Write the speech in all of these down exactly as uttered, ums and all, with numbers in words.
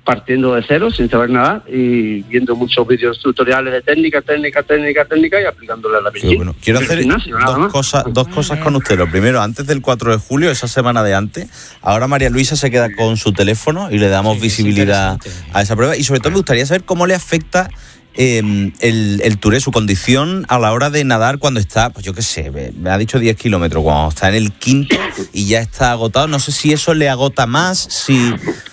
partiendo de cero, sin saber nada, y viendo muchos vídeos tutoriales de técnica, técnica, técnica, técnica, y aplicándola a la piscina. Bueno. Quiero hacer gimnasio, dos, cosas, dos cosas con usted. Lo primero, antes del cuatro de julio, esa semana de antes, ahora María Luisa se queda con su teléfono y le damos sí, visibilidad a esa prueba. Y sobre todo me gustaría saber cómo le afecta eh, el, el Touré, su condición a la hora de nadar cuando está, pues yo qué sé, me ha dicho diez kilómetros, cuando está en el quinto y ya está agotado. No sé si eso le agota más, si...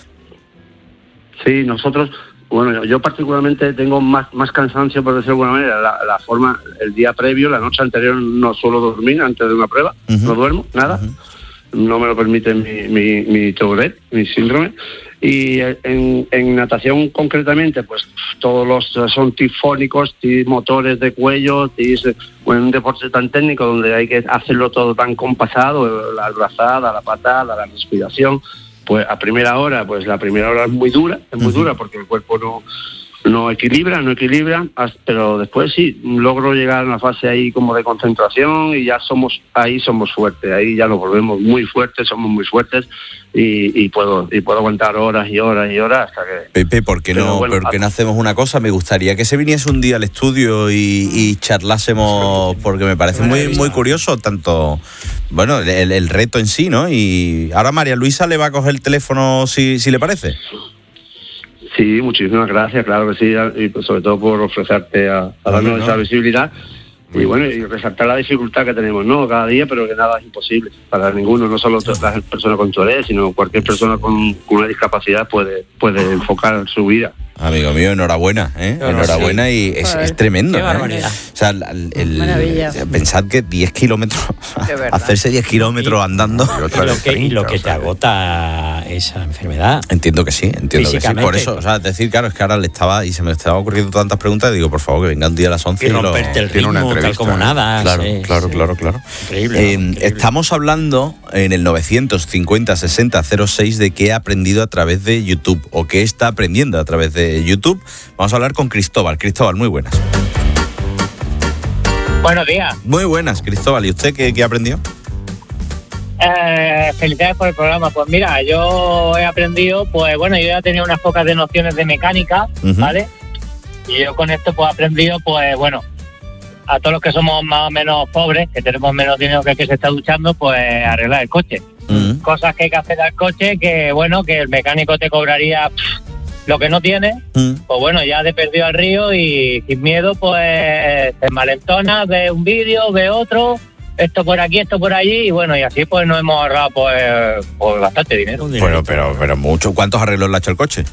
Sí, nosotros, bueno, yo particularmente tengo más más cansancio, por decirlo de alguna manera, la, la forma, el día previo, la noche anterior no suelo dormir antes de una prueba, uh-huh. no duermo, nada, uh-huh. no me lo permite mi, mi, mi Tourette, mi síndrome, y en, en natación concretamente, pues todos los son tifónicos, motores de cuello, tis, bueno, un deporte tan técnico donde hay que hacerlo todo tan compasado, la brazada, la patada, la respiración. Pues a primera hora, pues la primera hora es muy dura, es muy uh-huh. dura porque el cuerpo no, no equilibra, no equilibra, pero después sí, logro llegar a una fase ahí como de concentración y ya somos, ahí somos fuertes, ahí ya nos volvemos muy fuertes, somos muy fuertes y, y puedo y puedo aguantar horas y horas y horas hasta que... Pepe, ¿por qué no, bueno, ¿por qué no hacemos una cosa? Me gustaría que se viniese un día al estudio y, y charlásemos, porque me parece muy, muy curioso tanto... Bueno, el, el reto en sí, ¿no? Y ahora María Luisa le va a coger el teléfono si, si le parece. Sí, muchísimas gracias, claro que sí, y pues sobre todo por ofrecerte a, a darnos no, esa no. visibilidad. Y bueno, y resaltar la dificultad que tenemos, ¿no? Cada día, pero que nada es imposible para ninguno, no solo las personas con Tourette, sino cualquier persona con, con una discapacidad puede, puede enfocar su vida. Amigo mío, enhorabuena, ¿eh? No, enhorabuena sí. y es, es tremendo. Qué barbaridad. ¿eh? O sea, el, el, pensad que diez kilómetros, hacerse diez kilómetros andando. Y lo que, y lo que te agota esa enfermedad. Entiendo que sí, entiendo que sí. Por eso, o sea, es decir, claro, es que ahora le estaba, y se me estaban ocurriendo tantas preguntas, y digo, por favor, que venga un día a las once y, y romperte lo, el ritmo, tal como nada. Claro, sí, claro, sí. claro, claro. Increíble, eh, increíble. Estamos hablando en el novecientos cincuenta sesenta cero seis de qué ha aprendido a través de YouTube, o qué está aprendiendo a través de YouTube. Vamos a hablar con Cristóbal. Cristóbal, muy buenas. Buenos días. Muy buenas, Cristóbal. ¿Y usted qué, qué aprendió? Eh, felicidades por el programa. Pues mira, yo he aprendido, pues bueno, yo ya tenía unas pocas de nociones de mecánica, uh-huh. ¿vale? Y yo con esto pues he aprendido, pues bueno, a todos los que somos más o menos pobres, que tenemos menos dinero que el que se está duchando, pues arreglar el coche. Uh-huh. Cosas que hay que hacer al coche que, bueno, que el mecánico te cobraría... Pff, lo que no tiene, mm. pues bueno, ya te perdido al río y sin miedo, pues te malentonas, ves un vídeo, ves otro, esto por aquí, esto por allí, y bueno, y así pues nos hemos ahorrado pues, pues bastante dinero. Bueno, pero, pero mucho. ¿Cuántos arreglos le ha hecho el coche?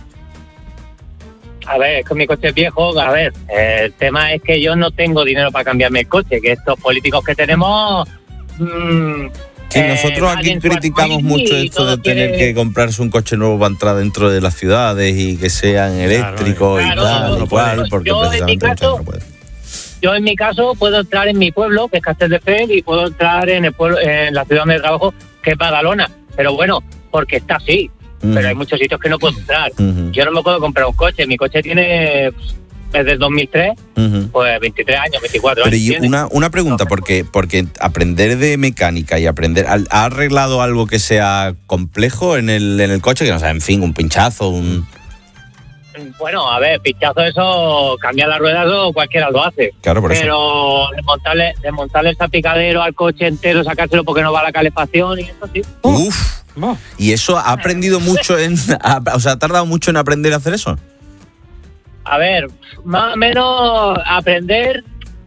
A ver, es que mi coche es viejo, a ver, el tema es que yo no tengo dinero para cambiarme el coche, que estos políticos que tenemos... Mmm, Sí, nosotros eh, aquí criticamos mucho esto de tener quiere... que comprarse un coche nuevo para entrar dentro de las ciudades y que sean eléctricos claro, y tal, no, y cual, no porque yo precisamente en mi caso, no puede. Yo en mi caso puedo entrar en mi pueblo, que es Castelldefels, y puedo entrar en el pueblo, en la ciudad donde trabajo, que es Badalona, pero bueno, porque está así, uh-huh. pero hay muchos sitios que no puedo entrar. Uh-huh. Yo no me puedo comprar un coche, mi coche tiene... desde el dos mil tres, uh-huh. pues veintitrés años, veinticuatro Pero años. Pero una, una pregunta, porque porque aprender de mecánica y aprender... ¿Ha arreglado algo que sea complejo en el en el coche? Que no sea, en fin, un pinchazo, un... Bueno, a ver, pinchazo eso, cambiar las ruedas o cualquiera lo hace. Claro, por Pero eso. desmontarle, desmontarle el salpicadero al coche entero, sacárselo porque no va la calefacción y eso sí. Uf, uh. ¿Y eso ha aprendido mucho en... o sea, ha tardado mucho en aprender a hacer eso? A ver, más o menos aprender,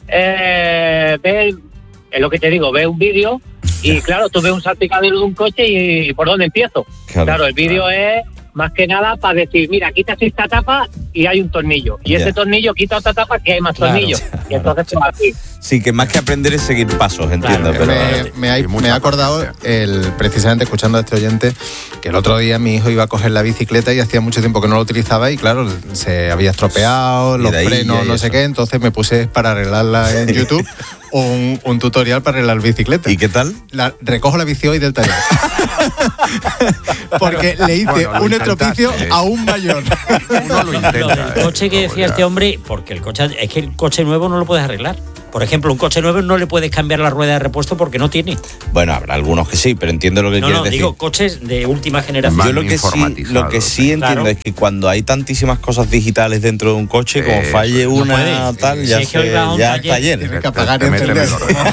eh, ver, es lo que te digo, ver un vídeo y claro, tú ves un salpicadero de un coche y, y ¿por dónde empiezo? Claro, claro el vídeo claro. es más que nada para decir, mira, quitas esta tapa y hay un tornillo. Y yeah. ese tornillo quita otra tapa que hay más claro, tornillos. Claro. Y entonces pues así. Sí, que más que aprender es seguir pasos, entiendo. Claro, pero me, me, hay, me he acordado, el, precisamente escuchando a este oyente, que el otro día mi hijo iba a coger la bicicleta y hacía mucho tiempo que no lo utilizaba y claro, se había estropeado, los frenos, no sé qué, entonces me puse para arreglarla en YouTube un, un tutorial para arreglar bicicleta. ¿Y qué tal? La, recojo la bici hoy del taller. Porque le hice bueno, un estropicio eh. aún mayor. Uno lo intenta. Lo del coche que decía este hombre, porque el coche es que el coche nuevo no lo puedes arreglar. Por ejemplo, un coche nuevo no le puedes cambiar la rueda de repuesto porque no tiene. Bueno, habrá algunos que sí, pero entiendo lo que no, quieres no, decir. digo coches de última generación. Yo lo que sí, lo que sí entiendo claro. es que cuando hay tantísimas cosas digitales dentro de un coche, como eh, falle una no tal, ya, si se, ya está lleno. Tienes que apagar y encender.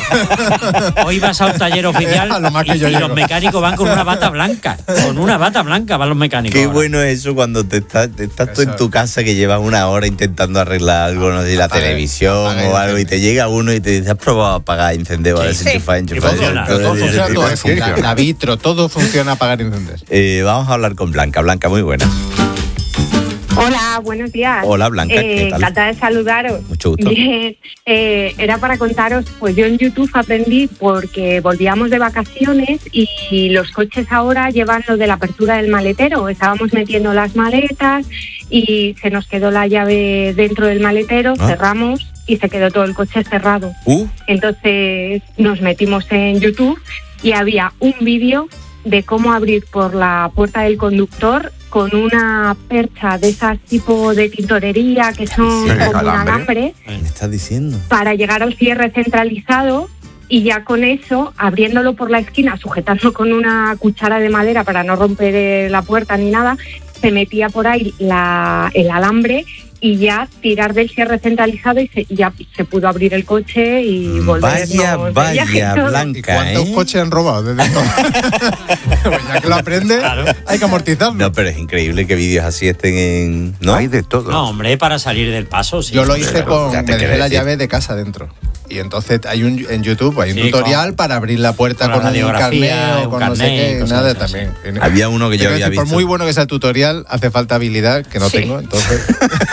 Hoy vas a un taller oficial y, y los mecánicos van con una bata blanca. Con una bata blanca van los mecánicos. Qué ahora. bueno es eso cuando te estás, te estás tú en tu casa que llevas una hora intentando arreglar algo, no sé, la apague, televisión apague, o algo, y te llega uno y te dice, ¿has probado apagar, encender, sí, desenchufar, sí. enchufar? La vitro, todo funciona, apagar y encender. Eh, vamos a hablar con Blanca. Blanca, muy buena. Hola, buenos días. Hola, Blanca, eh, ¿qué tal? Encantada de saludaros. Mucho gusto. Bien, eh, era para contaros, pues yo en YouTube aprendí porque volvíamos de vacaciones y los coches ahora llevan lo de la apertura del maletero. Estábamos metiendo las maletas y se nos quedó la llave dentro del maletero, ¿ah? Cerramos y se quedó todo el coche cerrado. Uh. Entonces nos metimos en YouTube y había un vídeo de cómo abrir por la puerta del conductor con una percha de esas tipo de tintorería que son sí, como un alambre. ¿Me estás diciendo? Para llegar al cierre centralizado y ya con eso, abriéndolo por la esquina, sujetando con una cuchara de madera para no romper la puerta ni nada, se metía por ahí la, el alambre y ya tirar del cierre centralizado y se, ya se pudo abrir el coche y volver. Vaya, vaya, Blanca. ¿Y cuántos ¿eh? coches han robado desde entonces? Pues ya que lo aprende, claro. Hay que amortizarlo. No, pero es increíble que vídeos así estén en... ¿no? Hay de todo. No, hombre, para salir del paso, sí. Yo lo hice pero, con... Me dejé la decir. llave de casa dentro. Y entonces hay un en YouTube hay un sí, tutorial con, para abrir la puerta con, con un carnet o con no sé qué, nada cosas, también. Sí. Había uno que yo había decir, visto. Por muy bueno que sea el tutorial, hace falta habilidad, que no sí. tengo, entonces...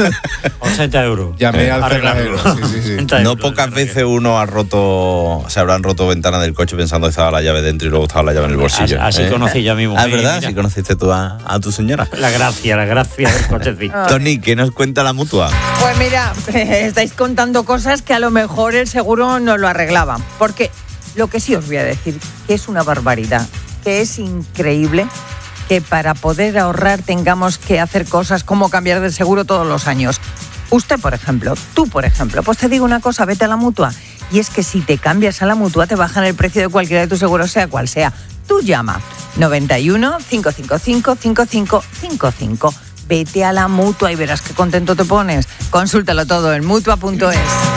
ochenta euros. Llamé eh, al cerrajero. Sí, sí, sí. No pocas veces uno ha roto, se habrán roto ventanas del coche pensando que estaba la llave dentro y luego estaba la llave en el bolsillo. Así, así ¿eh? conocí yo a mi mujer. Ah, ¿verdad? Así conociste tú a, a tu señora. La gracia, la gracia del cochecito. Tony, ¿qué nos cuenta la mutua? Pues mira, estáis contando cosas que a lo mejor el seguro no lo arreglaba. Porque lo que sí os voy a decir, que es una barbaridad, que es increíble que para poder ahorrar tengamos que hacer cosas como cambiar de seguro todos los años. Usted, por ejemplo, tú, por ejemplo, pues te digo una cosa, vete a la Mutua. Y es que si te cambias a la Mutua te bajan el precio de cualquiera de tus seguros, sea cual sea. Tú llama noventa y uno, cinco cinco cinco, cinco cinco cinco cinco. Vete a la Mutua y verás qué contento te pones. Consúltalo todo en mutua punto es.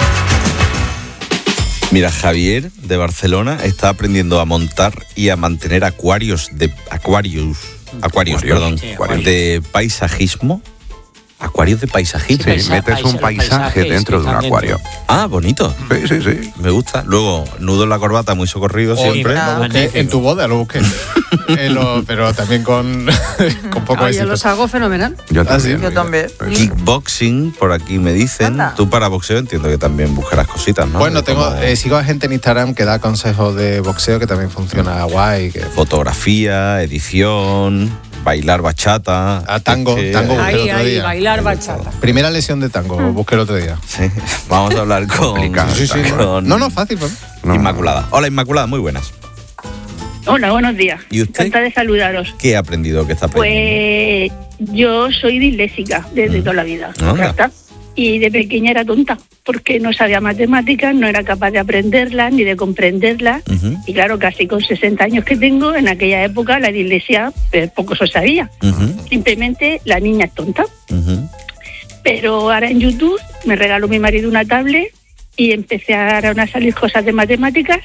Mira, Javier de Barcelona está aprendiendo a montar y a mantener acuarios de acuarios, acuarios, perdón, sí, acuarios. de paisajismo. Acuarios de paisajismo. Sí, metes un paisaje dentro de un acuario. Ah, bonito. Sí, sí, sí. Me gusta. Luego, nudo en la corbata, muy socorrido oh, siempre. Lo busqué en tu boda, lo busqué. eh, lo, pero también con, con poco ah, éxito. Yo los hago fenomenal. Yo también. ¿Ah, sí? Yo también. Kickboxing, por aquí me dicen. Anda. Tú para boxeo entiendo que también buscarás cositas, ¿no? Bueno, tengo, como... eh, sigo a gente en Instagram que da consejos de boxeo que también funciona guay. Que... Fotografía, edición... Bailar bachata. A tango, que... tango busqué ahí, el otro ahí, día. bailar bachata. Primera lesión de tango, mm. busqué el otro día. Sí. Vamos a hablar con, sí, sí, sí. con... No, no, fácil. ¿no? No. Inmaculada. Hola, Inmaculada, muy buenas. Hola, buenos días. ¿Y usted? Encantada de saludaros. ¿Qué ha aprendido? ¿Qué está aprendiendo? Pues yo soy disléxica desde mm. toda la vida. ¿Verdad? Y de pequeña era tonta, porque no sabía matemáticas, no era capaz de aprenderlas ni de comprenderlas. Uh-huh. Y claro, casi con sesenta años que tengo, en aquella época la dislexia pues, poco se sabía. Uh-huh. Simplemente la niña es tonta. Uh-huh. Pero ahora en YouTube me regaló mi marido una tablet y empecé a, a salir cosas de matemáticas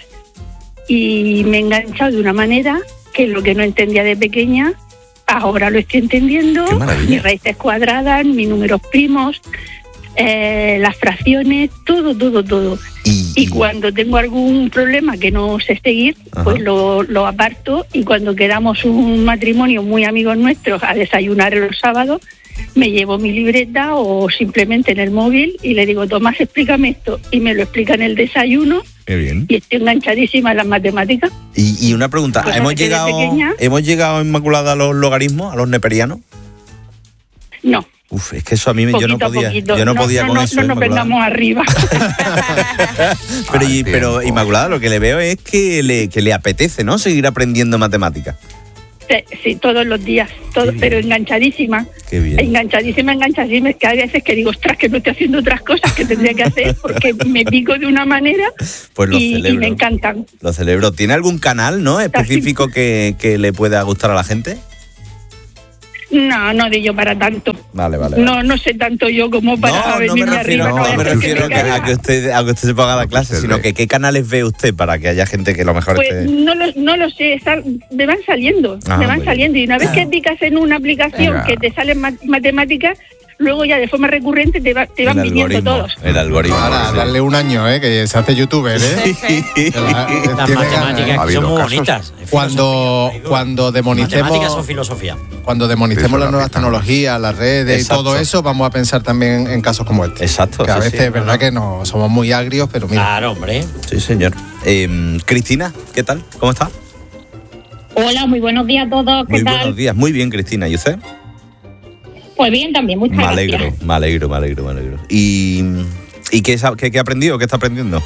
y me he enganchado de una manera que lo que no entendía de pequeña, ahora lo estoy entendiendo. Mis raíces cuadradas, mis números primos... Eh, las fracciones, todo, todo, todo. Y, y cuando tengo algún problema que no sé seguir, ajá, pues lo, lo aparto y cuando quedamos un matrimonio muy amigos nuestros a desayunar los sábados, me llevo mi libreta o simplemente en el móvil y le digo, Tomás, explícame esto. Y me lo explica en el desayuno. Qué bien. Y estoy enganchadísima en las matemáticas. Y, y una pregunta, pues ¿hemos llegado, pequeña, ¿hemos llegado, Inmaculada, a los logaritmos, a los neperianos? No. Uf, es que eso a mí poquito, yo no podía, poquito. yo no, no podía no, con no, eso. No nos vengamos arriba. pero, y, pero Inmaculada, lo que le veo es que le, que le apetece, ¿no? Seguir aprendiendo matemáticas. Sí, todos los días, todo, pero enganchadísima. Qué bien. Enganchadísima, enganchadísima. Es que hay veces que digo, ostras, que no estoy haciendo otras cosas que tendría que hacer porque me pico de una manera pues lo y, celebro. y me encantan. Lo celebro. ¿Tiene algún canal, no, específico que, que le pueda gustar a la gente? No, no de yo para tanto. Vale, vale. vale. No, no sé tanto yo como para no, venirme no me refiero, arriba. No, no me refiero que que a, que usted, a que usted se ponga la clase, usted sino ve. que qué canales ve usted para que haya gente que lo mejor pues esté... no lo, no lo sé, sal, me van saliendo, ah, me van saliendo. Bien. Y una vez que picas en una aplicación Venga. que te salen mat- matemáticas, luego ya de forma recurrente te, va, te van viniendo todos. El algoritmo. Ahora, darle un año, ¿eh? Que se hace youtuber, ¿eh? Sí. La, Las matemáticas que son muy bonitas. Cuando, cuando demonicemos... Matemáticas o filosofía. Cuando demonicemos las nuevas tecnologías, las redes Exacto. y todo eso, vamos a pensar también en casos como este. Exacto. Que a sí, veces sí, es verdad no. que no somos muy agrios, pero mira. Claro, hombre. Sí, señor. Eh, Cristina, ¿qué tal? ¿Cómo está? Hola, muy buenos días a todos. ¿Qué muy tal? buenos días. Muy bien, Cristina. ¿Y usted? Pues bien, también, muchas me alegro, gracias. Me alegro, me alegro, me alegro. ¿Y, y qué, qué, qué ha aprendido? ¿Qué está aprendiendo?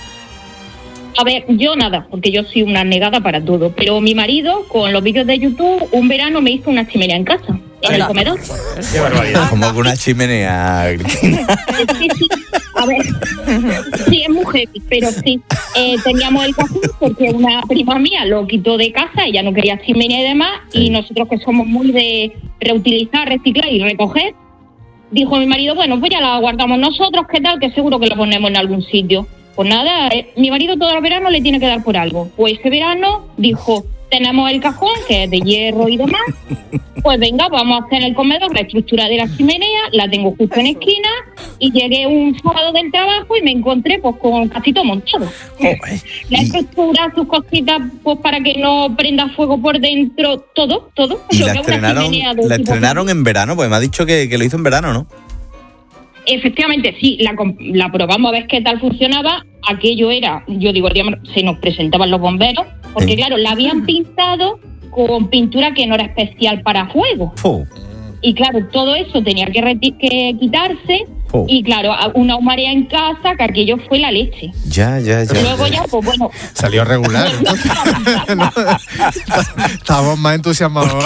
A ver, yo nada, porque yo soy una negada para todo, pero mi marido, con los vídeos de YouTube, un verano me hizo una chimenea en casa, en el comedor. Qué barbaridad. Como que una chimenea, Cristina. Sí, sí, a ver, sí, es muy heavy, pero sí. Eh, teníamos el cajón porque una prima mía lo quitó de casa, ella no quería chimenea y demás, sí. y nosotros que somos muy de reutilizar, reciclar y recoger, dijo mi marido, bueno, pues ya la guardamos nosotros, ¿qué tal? Que seguro que lo ponemos en algún sitio. Pues nada, eh, mi marido todo el verano le tiene que dar por algo. Pues ese verano dijo, tenemos el cajón, que es de hierro y demás, pues venga, vamos a hacer el comedor, la estructura de la chimenea, la tengo justo en esquina, y llegué un sábado del trabajo y me encontré pues con casi todo montado. Oh, la estructura, sus cositas, pues para que no prenda fuego por dentro, todo, todo. ¿Y la estrenaron, la estrenaron en verano? Pues me ha dicho que, que lo hizo en verano, ¿no? Efectivamente, sí, la, la probamos a ver qué tal funcionaba. Aquello era, yo digo, se nos presentaban los bomberos, porque ¿Sí? claro, la habían pintado con pintura que no era especial para fuego. Oh. Y claro, todo eso tenía que, reti- que quitarse. Oh. Y claro, una humareda en casa, que aquello fue la leche. Ya, ya, ya. Luego ya, pues bueno. Salió regular. no, estábamos más entusiasmados.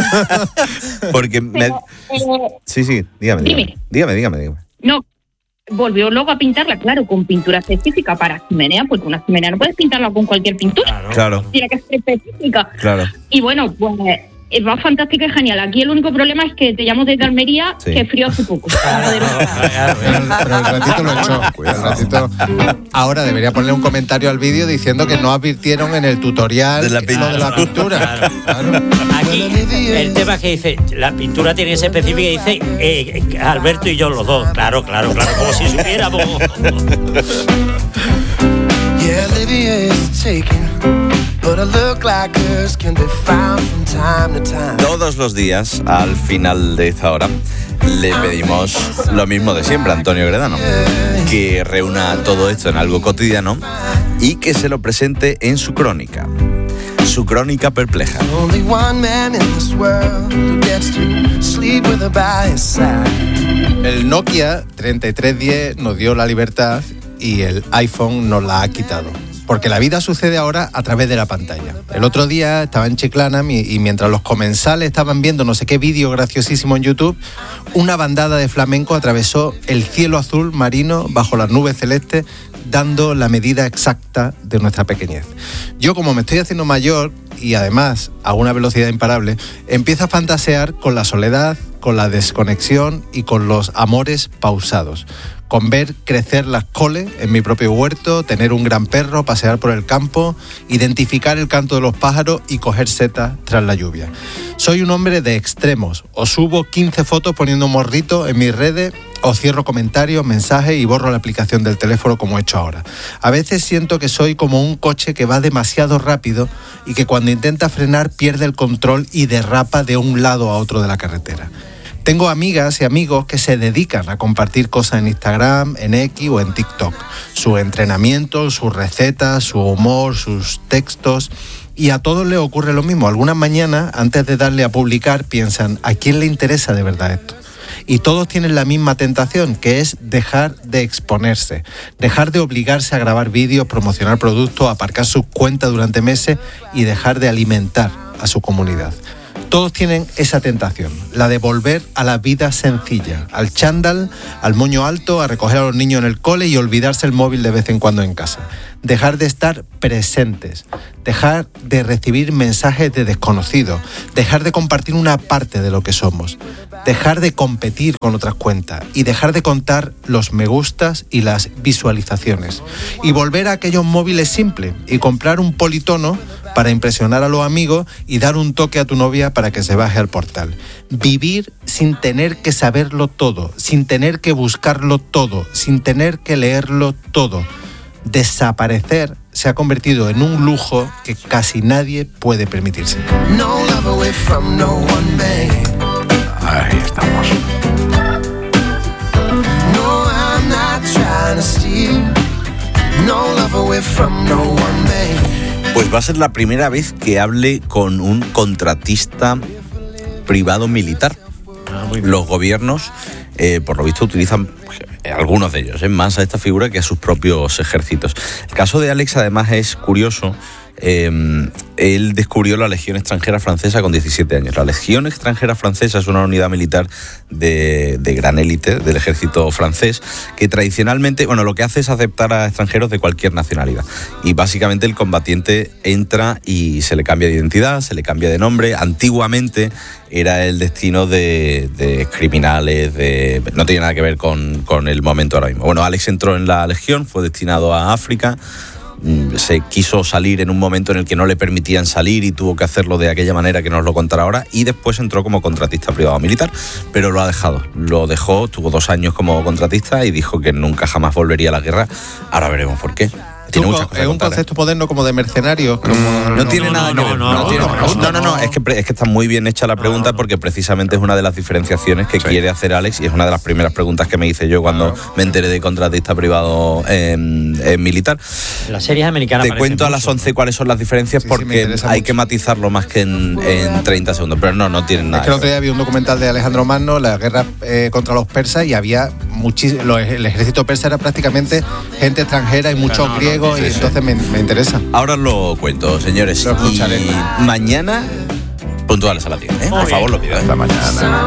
Porque me... Pero, eh, sí, sí, dígame, dígame. Dígame, dígame, dígame. No, volvió luego a pintarla, claro, con pintura específica para chimenea, porque una chimenea no puedes pintarla con cualquier pintura. Claro. Tiene que ser específica. Claro. Y bueno, pues va fantástica y genial. Aquí el único problema es que te llamo desde Almería, sí. que frío hace poco. Pero el ratito lo he hecho. El ratito. Ahora debería ponerle un comentario al vídeo diciendo que no advirtieron en el tutorial de la pintura. Lo de la pintura. Claro. Claro. Aquí el tema es que dice, la pintura tiene que ser específica y dice eh, Alberto y yo los dos. Claro, claro, claro, como si supiéramos. Yeah, Olivia is taken. Todos los días, al final de esta hora, le pedimos lo mismo de siempre a Antonio Gredano, que reúna todo esto en algo cotidiano y que se lo presente en su crónica. Su crónica perpleja. El Nokia treinta y tres diez nos dio la libertad y el iPhone nos la ha quitado. Porque la vida sucede ahora a través de la pantalla. El otro día estaba en Chiclana y mientras los comensales estaban viendo no sé qué vídeo graciosísimo en YouTube, una bandada de flamenco atravesó el cielo azul marino bajo las nubes celestes, dando la medida exacta de nuestra pequeñez. Yo, como me estoy haciendo mayor y además a una velocidad imparable, empiezo a fantasear con la soledad, con la desconexión y con los amores pausados. Con ver crecer las coles en mi propio huerto, tener un gran perro, pasear por el campo, identificar el canto de los pájaros y coger setas tras la lluvia. Soy un hombre de extremos. O subo quince fotos poniendo morrito en mis redes, o cierro comentarios, mensajes y borro la aplicación del teléfono como he hecho ahora. A veces siento que soy como un coche que va demasiado rápido y que cuando intenta frenar pierde el control y derrapa de un lado a otro de la carretera. Tengo amigas y amigos que se dedican a compartir cosas en Instagram, en X o en TikTok. Sus entrenamientos, sus recetas, su humor, sus textos. Y a todos les ocurre lo mismo. Algunas mañanas, antes de darle a publicar, piensan, ¿a quién le interesa de verdad esto? Y todos tienen la misma tentación, que es dejar de exponerse, dejar de obligarse a grabar vídeos, promocionar productos, aparcar sus cuentas durante meses y dejar de alimentar a su comunidad. Todos tienen esa tentación, la de volver a la vida sencilla, al chándal, al moño alto, a recoger a los niños en el cole y olvidarse el móvil de vez en cuando en casa. Dejar de estar presentes, dejar de recibir mensajes de desconocidos, dejar de compartir una parte de lo que somos, dejar de competir con otras cuentas y dejar de contar los me gustas y las visualizaciones. Y volver a aquellos móviles simples y comprar un politono para impresionar a los amigos y dar un toque a tu novia para que se baje al portal. Vivir sin tener que saberlo todo, sin tener que buscarlo todo, sin tener que leerlo todo. Desaparecer se ha convertido en un lujo que casi nadie puede permitirse. Ahí estamos. Pues va a ser la primera vez que hable con un contratista privado militar. Ah, Los gobiernos, eh, por lo visto, utilizan eh, algunos de ellos, en más a esta figura que a sus propios ejércitos. El caso de Alex, además, es curioso. Eh, él descubrió la Legión Extranjera Francesa con diecisiete años. La Legión Extranjera Francesa es una unidad militar de, de gran élite del ejército francés que tradicionalmente, bueno, lo que hace es aceptar a extranjeros de cualquier nacionalidad. Y básicamente el combatiente entra y se le cambia de identidad, se le cambia de nombre. Antiguamente era el destino de, de criminales, de, no tiene nada que ver con, con el momento ahora mismo. Bueno, Alex entró en la Legión, fue destinado a África. Se quiso salir en un momento en el que no le permitían salir y tuvo que hacerlo de aquella manera que nos lo contará ahora, y después entró como contratista privado militar, pero lo ha dejado, lo dejó, tuvo dos años como contratista y dijo que nunca jamás volvería a la guerra. Ahora veremos por qué. Tiene muchas cosas es un concepto moderno como de mercenarios. Como... No, no tiene no, nada no, que ver. No, no, no, tiene, no, no, no, no, es que, es que está muy bien hecha la pregunta no, porque precisamente es una de las diferenciaciones que sí. quiere hacer Alex y es una de las primeras preguntas que me hice yo cuando no. me enteré de contratista privado en, en militar. Las series americanas. Te cuento a las once ¿no? cuáles son las diferencias sí, porque sí, hay mucho. que matizarlo más que en, en treinta segundos, pero no, no tienen nada. Es que el otro día vi un documental de Alejandro Magno, la guerra eh, contra los persas, y había muchísimo, el ejército persa era prácticamente gente extranjera y muchos no, griegos, no, sí, y sí. entonces me Me interesa. Ahora lo cuento, señores. Lo escucharé. Y mañana, puntuales a la diez, ¿eh? Por favor, lo pido. Hasta mañana.